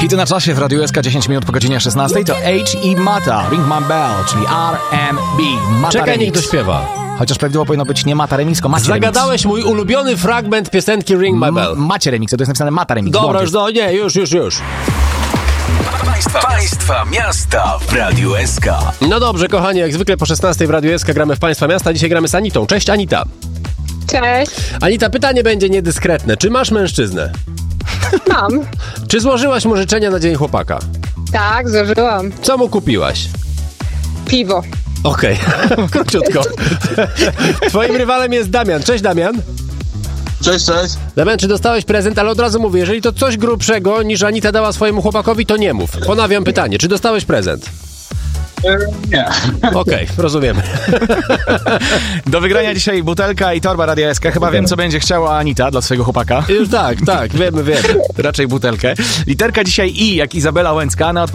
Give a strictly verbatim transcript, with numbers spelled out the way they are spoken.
Hity na czasie w Radiu S K, dziesięć minut po godzinie szesnastej. To H i Mata, Ring My Bell, czyli R and B. Mata Czekaj, remix. niech dośpiewa. Chociaż prawidłowo powinno być nie Mata remix, tylko Macie Zagadałeś mój ulubiony fragment piosenki Ring My Bell. remix. M- Macie remix, to jest napisane Mata remix. Dobra, Błąd już, no, nie, już, już, już. Państwa, państwa miasta w Radiu S K. No dobrze, kochani, jak zwykle po szesnastej w Radiu S K gramy w Państwa Miasta. Dzisiaj gramy z Anitą. Cześć, Anita. Cześć, Anita, pytanie będzie niedyskretne. Czy masz mężczyznę? mam. Czy złożyłaś mu życzenia na dzień chłopaka? Tak, zużyłam. Co mu kupiłaś? Piwo. Okej, króciutko. Twoim rywalem jest Damian. Cześć, Damian. Cześć, cześć. Damian, czy dostałeś prezent? Ale od razu mówię, jeżeli to coś grubszego niż Anita dała swojemu chłopakowi, to nie mów. Ponawiam pytanie, czy dostałeś prezent? E, nie. Okej, rozumiemy. Do wygrania dzisiaj butelka i torba Radia S K. Chyba wiem, co będzie chciała Anita dla swojego chłopaka. Już tak, tak, wiemy, wiemy. Raczej butelkę. Literka dzisiaj I, jak Izabela Łęcka. Na